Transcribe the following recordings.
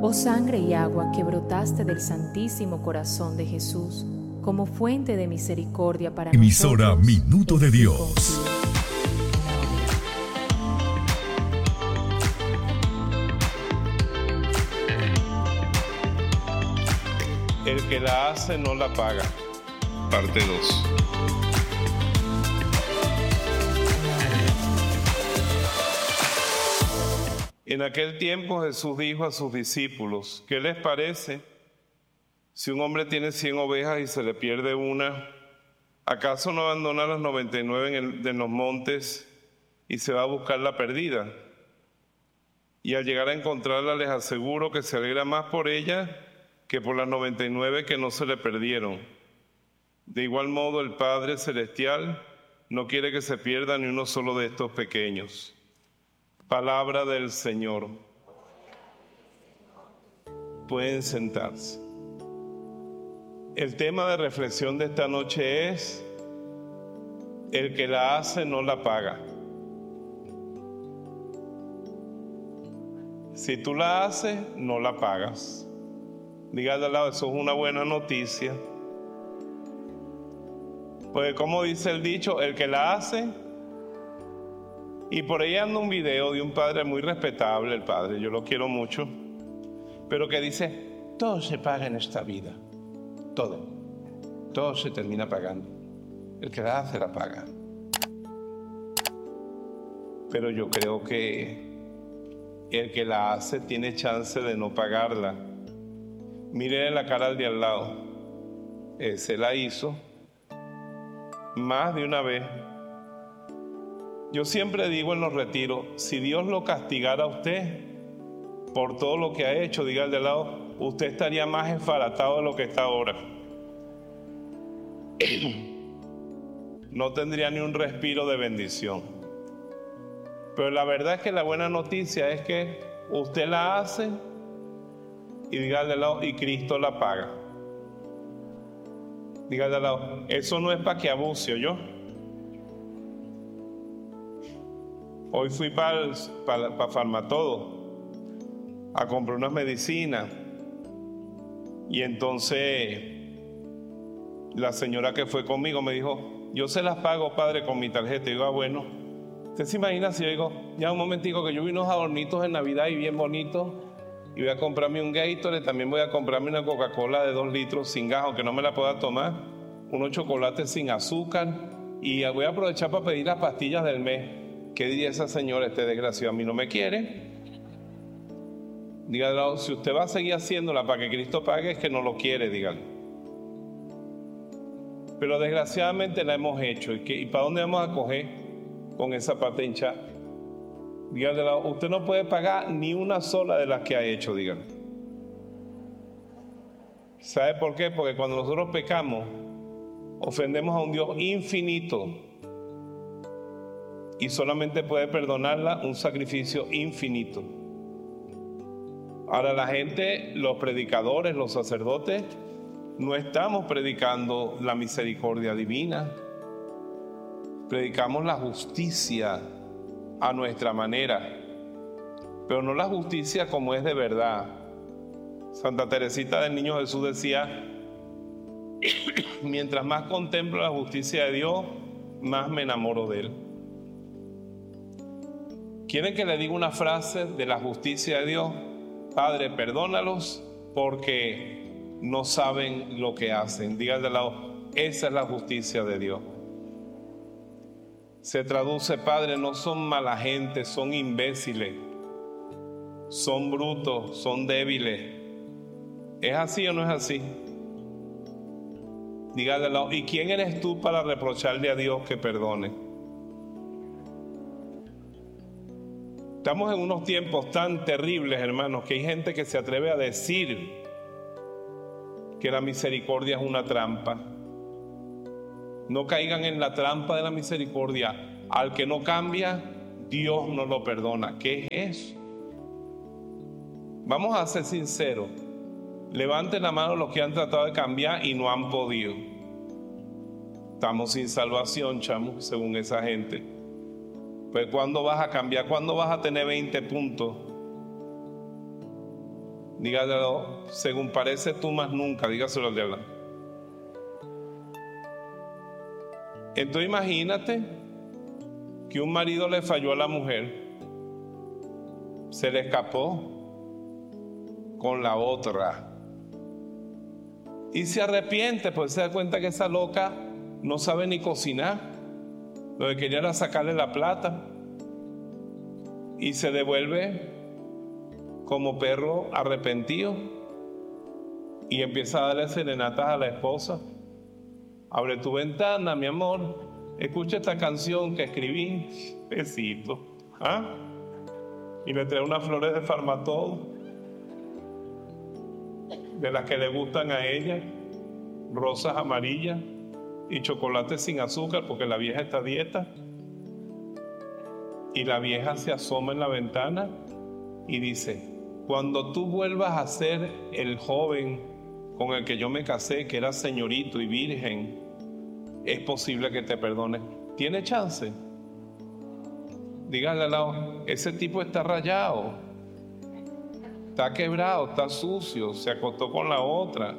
Oh sangre y agua que brotaste del Santísimo Corazón de Jesús, como fuente de misericordia para Emisora nosotros. Minuto de en ti Dios. confío. El que la hace no la paga. Parte 2. En aquel tiempo Jesús dijo a sus discípulos: ¿qué les parece si un hombre tiene 100 ovejas y se le pierde una? ¿Acaso no abandona las 99 en los montes y se va a buscar la perdida? Y al llegar a encontrarla, les aseguro que se alegra más por ella que por las 99 que no se le perdieron. De igual modo, el Padre Celestial no quiere que se pierda ni uno solo de estos pequeños. Palabra del Señor. Pueden sentarse. El tema de reflexión de esta noche es: el que la hace no la paga. Si tú la haces, no la pagas. Dígale al lado, eso es una buena noticia. Pues como dice el dicho, el que la hace. Y por ahí anda un video de un padre muy respetable, el padre, yo lo quiero mucho, pero que dice: todo se paga en esta vida, todo se termina pagando. El que la hace la paga. Pero yo creo que el que la hace tiene chance de no pagarla. Miren la cara al de al lado. Ese la hizo más de una vez. Yo siempre digo en los retiros, si Dios lo castigara a usted por todo lo que ha hecho, diga al de al lado, usted estaría más esbaratado de lo que está ahora. No tendría ni un respiro de bendición. Pero la verdad es que la buena noticia es que usted la hace y diga al de al lado, y Cristo la paga. Diga al de al lado, eso no es para que abuse, ¿oyó? Hoy fui para Farmatodo a comprar unas medicinas y entonces la señora que fue conmigo me dijo: yo se las pago, padre, con mi tarjeta. Y digo: bueno, ¿usted se imagina si yo digo, ya un momentico, que yo vi unos adornitos en Navidad y bien bonitos y voy a comprarme un Gatorade, también voy a comprarme una Coca-Cola de 2 litros sin gas, aunque no me la pueda tomar, unos chocolates sin azúcar, y voy a aprovechar para pedir las pastillas del mes? ¿Qué diría esa señora? Este desgraciado a mí no me quiere. Dígale, si usted va a seguir haciéndola para que Cristo pague, es que no lo quiere, dígale. Pero desgraciadamente la hemos hecho. ¿Y para dónde vamos a coger con esa pata hinchada? Dígale, usted no puede pagar ni una sola de las que ha hecho, dígale. ¿Sabe por qué? Porque cuando nosotros pecamos, ofendemos a un Dios infinito. Y solamente puede perdonarla un sacrificio infinito. Ahora la gente, los predicadores, los sacerdotes, no estamos predicando la misericordia divina. Predicamos la justicia a nuestra manera, pero no la justicia como es de verdad. Santa Teresita del Niño Jesús decía: mientras más contemplo la justicia de Dios, más me enamoro de Él. ¿Quieren que le diga una frase de la justicia de Dios? Padre, perdónalos porque no saben lo que hacen. Dígale al lado, esa es la justicia de Dios. Se traduce: Padre, no son mala gente, son imbéciles, son brutos, son débiles. ¿Es así o no es así? Dígale al lado, ¿y quién eres tú para reprocharle a Dios que perdone? Estamos en unos tiempos tan terribles, hermanos, que hay gente que se atreve a decir que la misericordia es una trampa. No caigan en la trampa de la misericordia. Al que no cambia, Dios no lo perdona. ¿Qué es eso? Vamos a ser sinceros. Levanten la mano los que han tratado de cambiar y no han podido. Estamos sin salvación, chamo, según esa gente. Pues ¿cuándo vas a cambiar? ¿Cuándo vas a tener 20 puntos? Dígalo, según parece tú más nunca, dígaselo al de hablar. Entonces imagínate que un marido le falló a la mujer, se le escapó con la otra y se arrepiente, pues se da cuenta que esa loca no sabe ni cocinar, lo que quería era sacarle la plata, y se devuelve como perro arrepentido y empieza a darle serenatas a la esposa. Abre tu ventana, mi amor, escucha esta canción que escribí, besito, y le trae unas flores de Farmatodo, de las que le gustan a ella, rosas amarillas y chocolate sin azúcar, porque la vieja está a dieta. Y la vieja se asoma en la ventana y dice: cuando tú vuelvas a ser el joven con el que yo me casé, que era señorito y virgen, es posible que te perdone. ¿Tiene chance? Dígale al lado: ese tipo está rayado, está quebrado, está sucio, se acostó con la otra.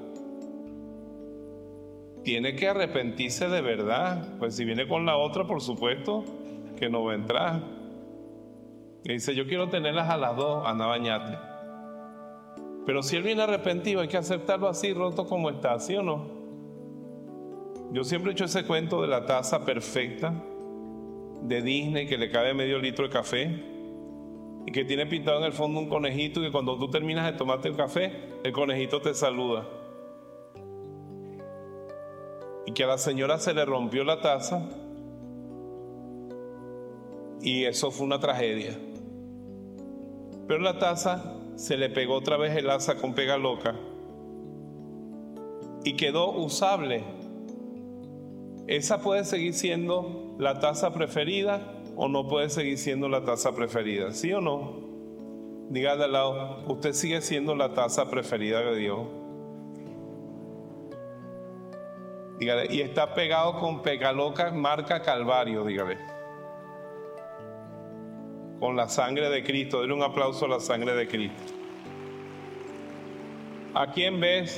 Tiene que arrepentirse de verdad. Pues si viene con la otra, por supuesto que no va a entrar. Y dice: yo quiero tenerlas a las dos, anda, bañate. Pero si él viene arrepentido, hay que aceptarlo así, roto como está, ¿sí o no? Yo siempre he hecho ese cuento de la taza perfecta de Disney que le cabe medio litro de café y que tiene pintado en el fondo un conejito, y que cuando tú terminas de tomarte el café, el conejito te saluda. Y que a la señora se le rompió la taza y eso fue una tragedia. Pero la taza se le pegó otra vez el asa con pega loca y quedó usable. Esa puede seguir siendo la taza preferida o no puede seguir siendo la taza preferida, ¿sí o no? Dígale al lado: usted sigue siendo la taza preferida de Dios. Dígale: y está pegado con pega loca marca Calvario, dígale, con la sangre de Cristo. Dele un aplauso a la sangre de Cristo. Aquí, en vez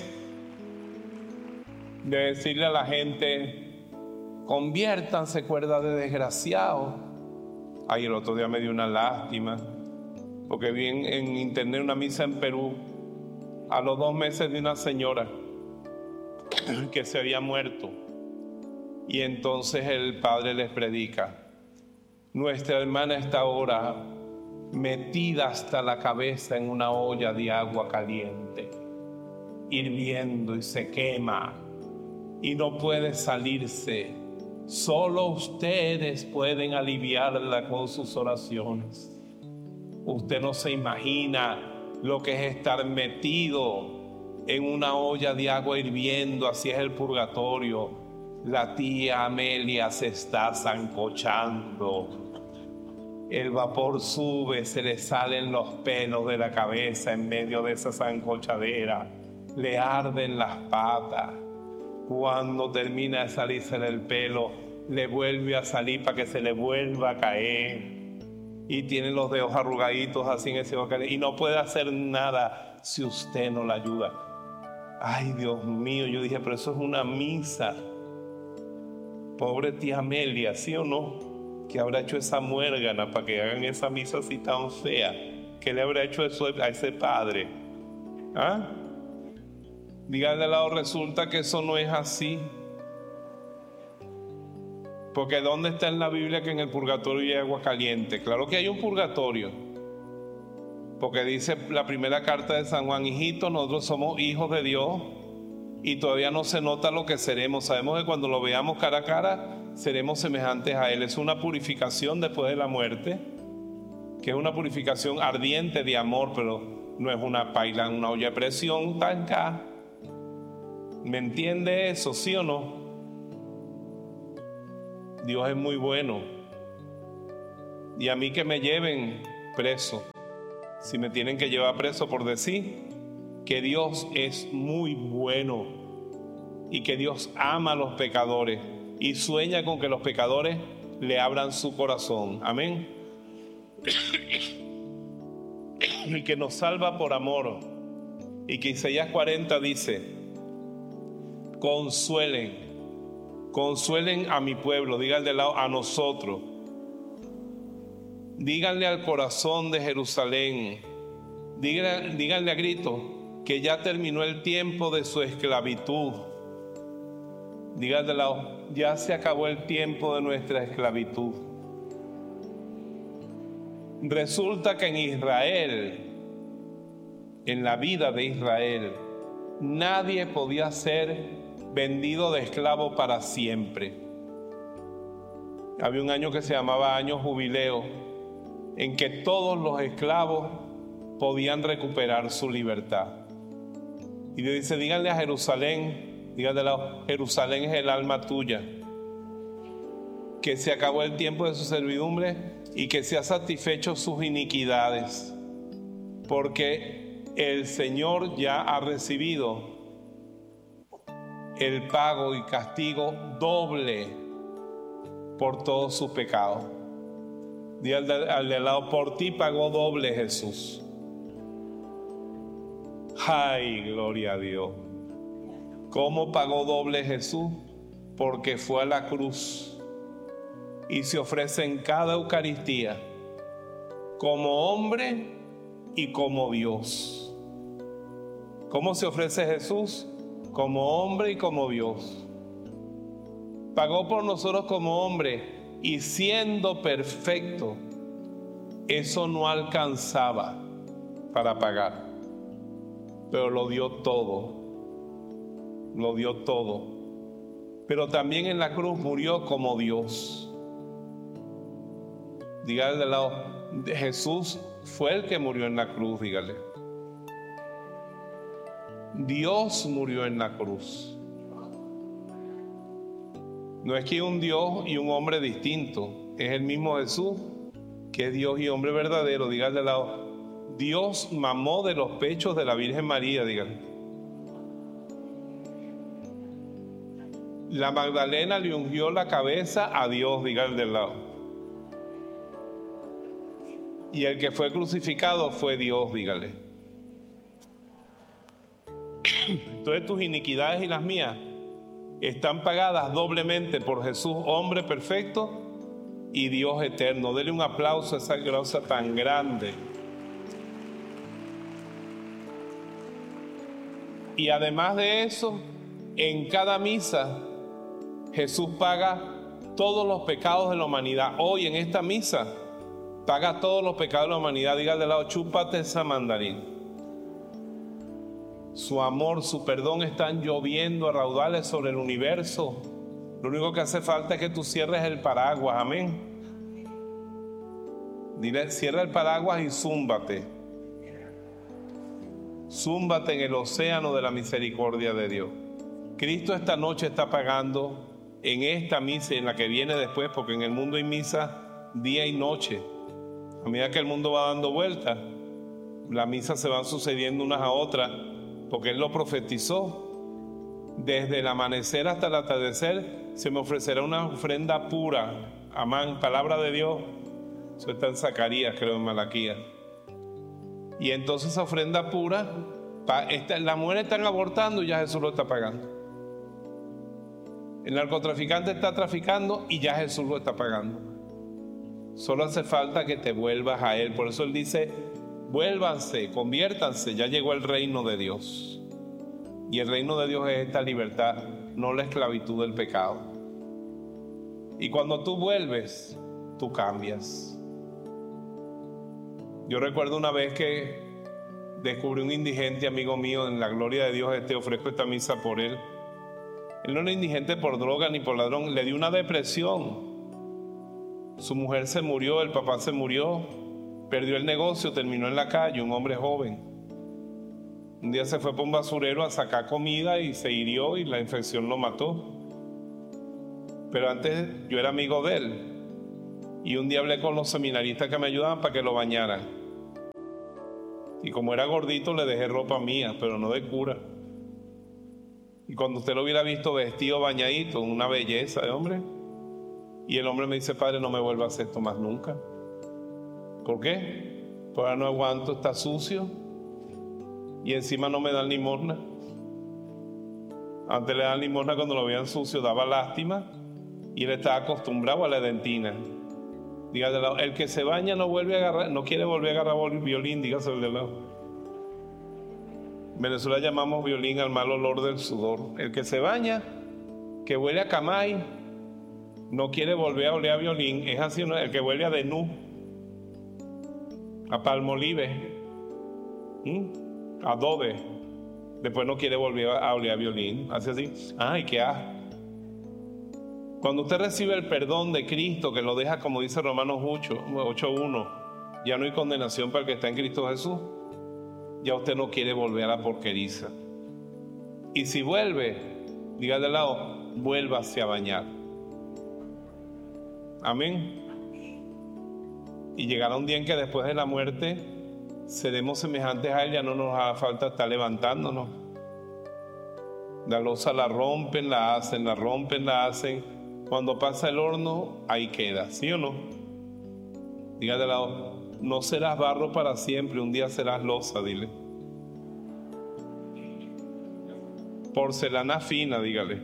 de decirle a la gente: conviértanse, cuerda de desgraciados. Ay, el otro día me dio una lástima, porque vi en internet una misa en Perú a los 2 meses de una señora que se había muerto, y entonces el padre les predica: nuestra hermana está ahora metida hasta la cabeza en una olla de agua caliente, hirviendo, y se quema y no puede salirse. Solo ustedes pueden aliviarla con sus oraciones. Usted no se imagina lo que es estar metido en una olla de agua hirviendo. Así es el purgatorio. La tía Amelia se está sancochando. El vapor sube, se le salen los pelos de la cabeza en medio de esa sancochadera. Le arden las patas. Cuando termina de salirse el pelo, le vuelve a salir para que se le vuelva a caer. Y tiene los dedos arrugaditos así en ese boca, y no puede hacer nada si usted no la ayuda. Ay, Dios mío, yo dije: pero eso es una misa. Pobre tía Amelia, ¿sí o no? ¿Qué habrá hecho esa muérgana para que hagan esa misa así tan fea? ¿Qué le habrá hecho eso a ese padre? Dígale al lado: resulta que eso no es así. Porque ¿dónde está en la Biblia que en el purgatorio hay agua caliente? Claro que hay un purgatorio. Porque dice la primera carta de San Juan: hijito, nosotros somos hijos de Dios y todavía no se nota lo que seremos. Sabemos que cuando lo veamos cara a cara, seremos semejantes a Él. Es una purificación después de la muerte, que es una purificación ardiente de amor, pero no es una paila en una olla de presión tan acá. ¿Me entiende eso, sí o no? Dios es muy bueno. Y a mí que me lleven preso, si me tienen que llevar preso por decir que Dios es muy bueno y que Dios ama a los pecadores y sueña con que los pecadores le abran su corazón. Amén. Y que nos salva por amor Y que Isaías 40 dice: consuelen a mi pueblo. Díganle al lado, a nosotros. Díganle al corazón de Jerusalén, díganle a grito que ya terminó el tiempo de su esclavitud. Díganle al lado, ya se acabó el tiempo de nuestra esclavitud. Resulta que en Israel, en la vida de Israel, nadie podía ser vendido de esclavo para siempre. Había un año que se llamaba año jubileo, en que todos los esclavos podían recuperar su libertad. Y Dios dice, díganle a Jerusalén, díganle a Jerusalén es el alma tuya, que se acabó el tiempo de su servidumbre y que se ha satisfecho sus iniquidades, porque el Señor ya ha recibido el pago y castigo doble por todos sus pecados. Di al de lado, por ti pagó doble Jesús. ¡Ay, gloria a Dios! ¿Cómo pagó doble Jesús? Porque fue a la cruz y se ofrece en cada Eucaristía como hombre y como Dios. ¿Cómo se ofrece Jesús? Como hombre y como Dios. Pagó por nosotros como hombre. Y siendo perfecto, eso no alcanzaba para pagar, pero lo dio todo, pero también en la cruz murió como Dios. Dígale de lado, Jesús fue el que murió en la cruz, dígale. Dios murió en la cruz. No es que hay un Dios y un hombre distinto, es el mismo Jesús, que es Dios y hombre verdadero. Dígale al lado, Dios mamó de los pechos de la Virgen María, dígale. La Magdalena le ungió la cabeza a Dios, dígale del lado. Y el que fue crucificado fue Dios, dígale. Entonces tus iniquidades y las mías están pagadas doblemente por Jesús, hombre perfecto y Dios eterno. Dele un aplauso a esa gracia tan grande. Y además de eso, en cada misa, Jesús paga todos los pecados de la humanidad. Hoy en esta misa, paga todos los pecados de la humanidad. Dígale al lado, chúpate esa mandarín. Su amor, su perdón están lloviendo a raudales sobre el universo. Lo único que hace falta es que tú cierres el paraguas, amén. Dile, cierra el paraguas y zúmbate. Zúmbate en el océano de la misericordia de Dios. Cristo esta noche está pagando en esta misa y en la que viene después, porque en el mundo hay misa día y noche. A medida que el mundo va dando vueltas, las misas se van sucediendo unas a otras, porque Él lo profetizó. Desde el amanecer hasta el atardecer se me ofrecerá una ofrenda pura. Amén, palabra de Dios. Eso está en Zacarías, creo, en Malaquías. Y entonces esa ofrenda pura, las mujeres están abortando y ya Jesús lo está pagando. El narcotraficante está traficando y ya Jesús lo está pagando. Solo hace falta que te vuelvas a Él. Por eso Él dice, vuélvanse, conviértanse, ya llegó el reino de Dios. Y el reino de Dios es esta libertad, no la esclavitud del pecado. Y cuando tú vuelves, tú cambias. Yo recuerdo una vez que descubrí un indigente amigo mío, en la gloria de Dios ofrezco esta misa por él. Él no era indigente por droga ni por ladrón, le dio una depresión. Su mujer se murió, el papá se murió, perdió el negocio, terminó en la calle, un hombre joven. Un día se fue por un basurero a sacar comida y se hirió y la infección lo mató. Pero antes yo era amigo de él. Y un día hablé con los seminaristas que me ayudaban para que lo bañaran. Y como era gordito le dejé ropa mía, pero no de cura. Y cuando usted lo hubiera visto vestido, bañadito, una belleza de hombre. Y el hombre me dice, padre, no me vuelva a hacer esto más nunca. ¿Por qué? Pues ahora no aguanto, está sucio. y encima no me dan limosna. Antes le dan limosna cuando lo veían sucio, daba lástima, y él estaba acostumbrado a la dentina. Diga de lado, el que se baña no vuelve a agarrar, no quiere volver a agarrar violín, dígase de lado. En Venezuela llamamos violín al mal olor del sudor. El que se baña, que huele a camay, no quiere volver a oler a violín. Es así, el que huele a denú, a palmolive, a adobe, después no quiere volver a oler a violín. Hace así, ay, qué asco. Cuando usted recibe el perdón de Cristo, que lo deja, como dice Romanos 8:1, ya no hay condenación para el que está en Cristo Jesús. Ya usted no quiere volver a la porqueriza. Y si vuelve, diga de lado, vuélvase a bañar. Amén. Y llegará un día en que después de la muerte seremos semejantes a Él, ya no nos haga falta estar levantándonos. La loza la rompen, la hacen, la rompen, la hacen. Cuando pasa el horno, ahí queda, ¿sí o no? Diga de lado, no serás barro para siempre, un día serás loza, dile. Porcelana fina, dígale.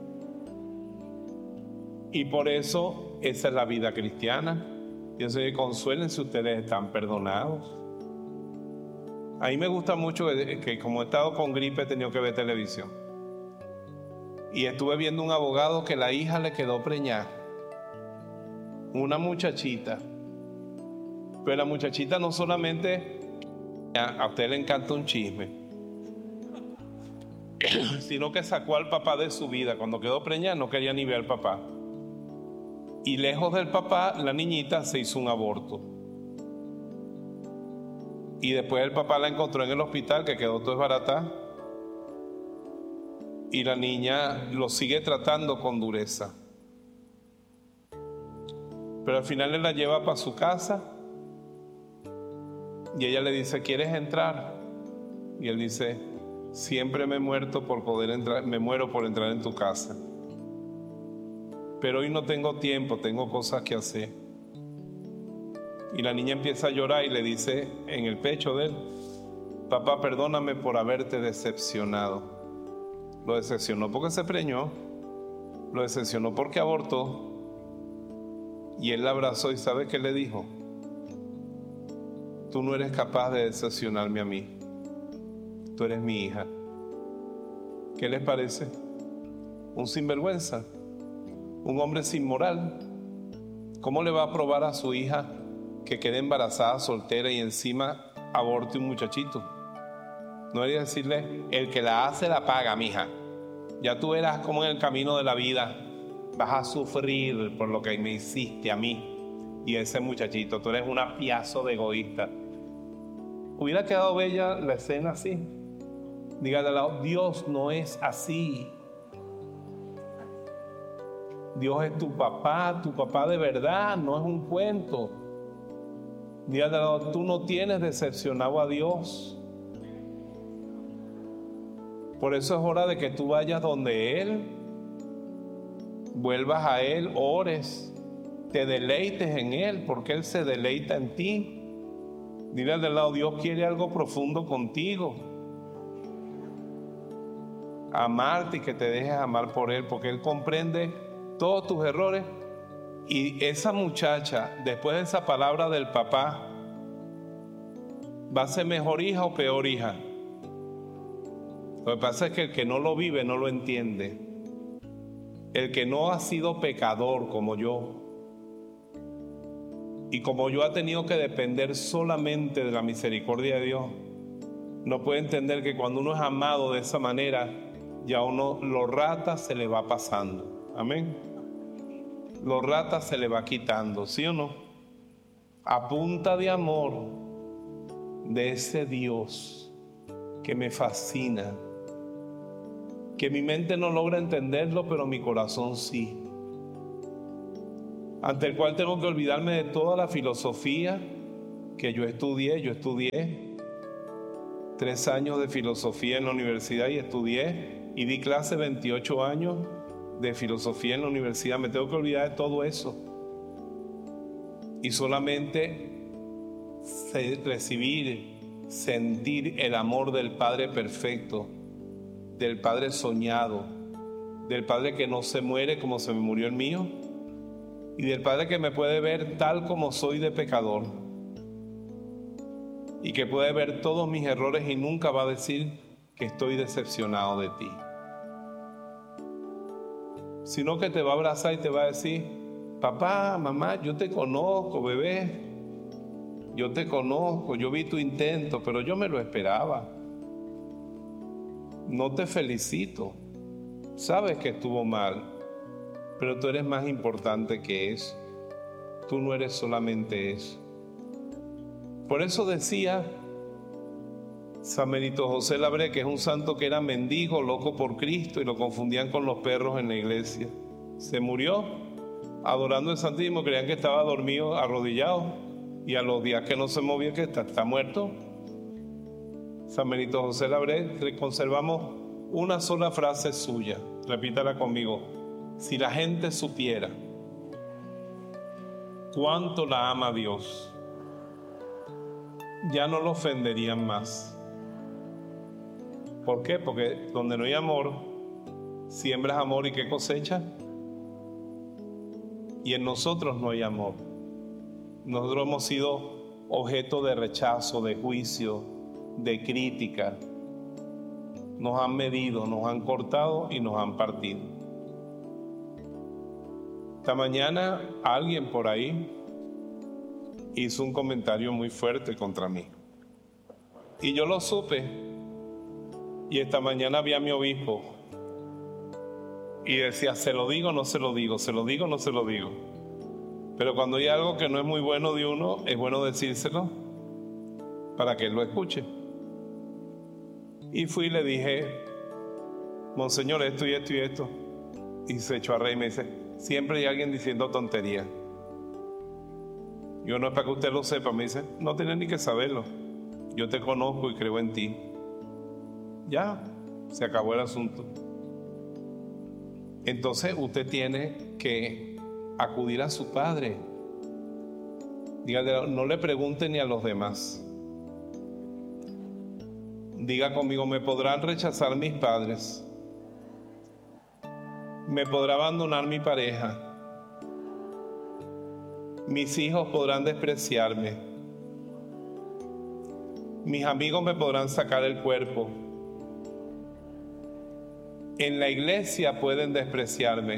Y por eso, esa es la vida cristiana. Pienso que consuelen si ustedes están perdonados. A mí me gusta mucho que como he estado con gripe, he tenido que ver televisión. Y estuve viendo un abogado que la hija le quedó preñada. Una muchachita. Pero la muchachita no solamente, a usted le encanta un chisme, sino que sacó al papá de su vida. Cuando quedó preñada no quería ni ver al papá. Y lejos del papá, la niñita se hizo un aborto. Y después el papá la encontró en el hospital, que quedó todo desbaratada. Y la niña lo sigue tratando con dureza. Pero al final él la lleva para su casa y ella le dice, ¿quieres entrar? Y él dice, siempre me muero por entrar en tu casa. Pero hoy no tengo tiempo, tengo cosas que hacer. Y la niña empieza a llorar y le dice en el pecho de él, papá, perdóname por haberte decepcionado. Lo decepcionó porque se preñó, lo decepcionó porque abortó. Y él la abrazó y ¿sabe qué le dijo? Tú no eres capaz de decepcionarme a mí. Tú eres mi hija. ¿Qué les parece? Un sinvergüenza, un hombre sin moral. ¿Cómo le va a probar a su hija que quede embarazada, soltera y encima aborte un muchachito? No debería decirle, el que la hace la paga, mija. Ya tú verás cómo en el camino de la vida vas a sufrir por lo que me hiciste a mí y a ese muchachito. Tú eres una piazo de egoísta. Hubiera quedado bella la escena así. Dígale al lado, Dios no es así. Dios es tu papá de verdad, no es un cuento. Dígale al lado, tú no tienes decepcionado a Dios. Por eso es hora de que tú vayas donde Él, vuelvas a Él, ores, te deleites en Él, porque Él se deleita en ti. Dile al de lado, Dios quiere algo profundo contigo. Amarte y que te dejes amar por Él, porque Él comprende todos tus errores. Y esa muchacha, después de esa palabra del papá, ¿va a ser mejor hija o peor hija? Lo que pasa es que el que no lo vive no lo entiende. El que no ha sido pecador como yo, y como yo ha tenido que depender solamente de la misericordia de Dios, no puede entender que cuando uno es amado de esa manera, ya uno, los ratas se le va pasando. Amén. Los ratas se le va quitando, ¿sí o no? A punta de amor de ese Dios que me fascina, que mi mente no logra entenderlo, pero mi corazón sí. Ante el cual tengo que olvidarme de toda la filosofía que yo estudié. Yo estudié 3 años de filosofía en la universidad y di clase 28 años de filosofía en la universidad. Me tengo que olvidar de todo eso y solamente recibir sentir el amor del Padre perfecto, del Padre soñado, del Padre que no se muere como se me murió el mío, y del Padre que me puede ver tal como soy de pecador, y que puede ver todos mis errores y nunca va a decir que estoy decepcionado de ti, sino que te va a abrazar y te va a decir: papá, mamá, yo te conozco, bebé, yo te conozco, yo vi tu intento, pero yo me lo esperaba. No te felicito, sabes que estuvo mal, pero tú eres más importante que eso. Tú no eres solamente eso. Por eso decía San Benito José Labré, que es un santo que era mendigo, loco por Cristo, y lo confundían con los perros en la iglesia. Se murió adorando el Santísimo, creían que estaba dormido, arrodillado, y a los días que no se movía, que está muerto. San Benito José Labré, conservamos una sola frase suya, repítala conmigo: si la gente supiera cuánto la ama Dios, ya no lo ofenderían más. ¿Por qué? Porque donde no hay amor, siembras amor y ¿qué cosecha? Y en nosotros no hay amor. Nosotros hemos sido objeto de rechazo, de juicio, de crítica. Nos han medido, nos han cortado y nos han partido. Esta mañana alguien por ahí hizo un comentario muy fuerte contra mí. Y yo lo supe. Y esta mañana vi a mi obispo y decía: se lo digo, no se lo digo, se lo digo, no se lo digo. Pero cuando hay algo que no es muy bueno de uno, es bueno decírselo para que él lo escuche. Y fui y le dije: monseñor, esto y esto y esto. Y se echó a reír y me dice: siempre hay alguien diciendo tonterías. Yo: no es para que usted lo sepa. Me dice: no tiene ni que saberlo. Yo te conozco y creo en ti. Ya, se acabó el asunto. Entonces usted tiene que acudir a su Padre. Dígale, no le pregunte ni a los demás. Diga conmigo: me podrán rechazar mis padres, me podrá abandonar mi pareja, mis hijos podrán despreciarme, mis amigos me podrán sacar el cuerpo, en la iglesia pueden despreciarme,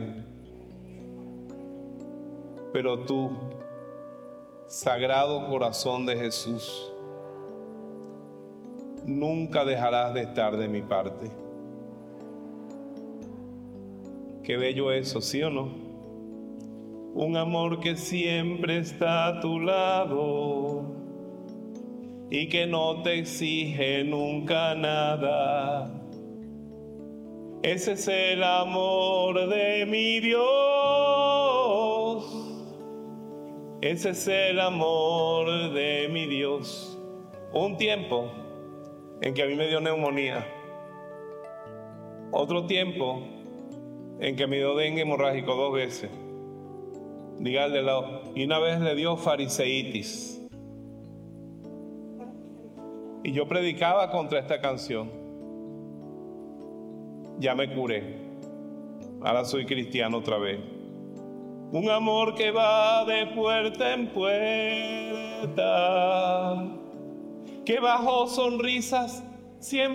pero tú, Sagrado Corazón de Jesús, nunca dejarás de estar de mi parte. Qué bello eso, ¿sí o no? Un amor que siempre está a tu lado y que no te exige nunca nada. Ese es el amor de mi Dios. Ese es el amor de mi Dios. Un tiempo en que a mí me dio neumonía. Otro tiempo en que me dio dengue hemorrágico 2 veces. Dígale al lado. Y una vez le dio fariseitis. Y yo predicaba contra esta canción. Ya me curé. Ahora soy cristiano otra vez. Un amor que va de puerta en puerta, que bajo sonrisas siempre